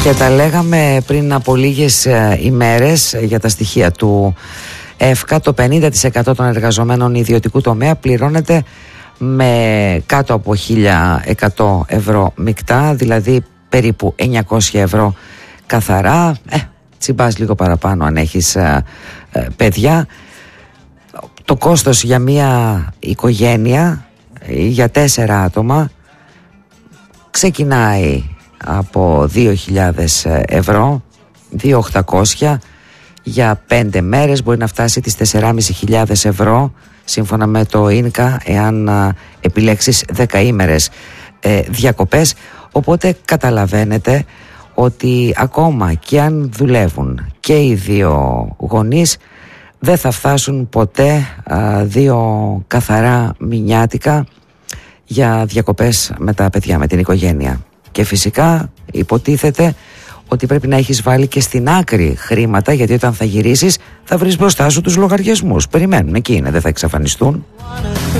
Και τα λέγαμε πριν από λίγες ημέρες για τα στοιχεία του ΕΦΚΑ. Το 50% των εργαζομένων ιδιωτικού τομέα πληρώνεται με κάτω από 1.100 ευρώ μεικτά, δηλαδή περίπου 900 ευρώ καθαρά. Τσιμπάς λίγο παραπάνω αν έχεις παιδιά. Το κόστος για μια οικογένεια για 4 άτομα ξεκινάει από 2.000 ευρώ, 2.800 για 5 μέρες, μπορεί να φτάσει τις 4.500 ευρώ σύμφωνα με το ίνκα εάν επιλέξεις 10ήμερες διακοπές. Οπότε καταλαβαίνετε ότι ακόμα και αν δουλεύουν και οι δύο γονείς δεν θα φτάσουν ποτέ 2 καθαρά μηνιάτικα για διακοπές με τα παιδιά, με την οικογένεια. Και φυσικά υποτίθεται ότι πρέπει να έχεις βάλει και στην άκρη χρήματα, γιατί όταν θα γυρίσεις θα βρεις μπροστά σου τους λογαριασμούς. Περιμένουν, εκεί είναι, δεν θα εξαφανιστούν.